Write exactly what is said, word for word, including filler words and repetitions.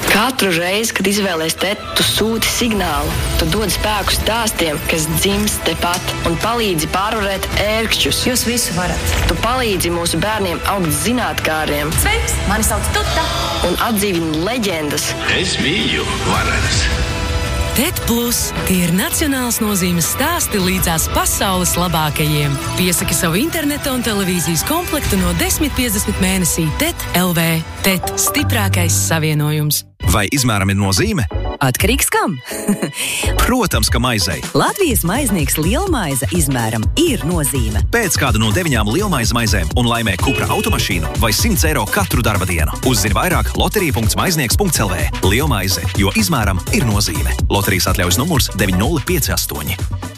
Katru reizi, kad izvēlies teti, tu sūti signālu. Tu dod spēku stāstiem, kas dzimst tepat un palīdzi pārvarēt ērkšķus. Jūs visu varat. Tu palīdzi mūsu bērniem augt zinātkāriem. Sveiks, mani sauc Tuta. Un atdzīvini leģendas. Es mīļu varenas. TET Plus – tie ir nacionāls nozīmes stāsti līdzās pasaules labākajiem. Piesaki savu interneta un televīzijas komplektu no desmit piecdesmit mēnesī TET L V. TET – stiprākais savienojums. Vai izmēram ir nozīme? Atkarīgs kam? Protams, ka maizei. Latvijas maiznieks lielmaize izmēram ir nozīme. Pēc kādu no deviņām lielmaize maizēm un laimē Cupra automašīnu vai simts eiro katru darba dienu. Uzzini vairāk loterija punkts maiznieks punkts L V. Lielmaize, jo izmēram ir nozīme. Loterijas atļaujas numurs deviņi nulle pieci astoņi.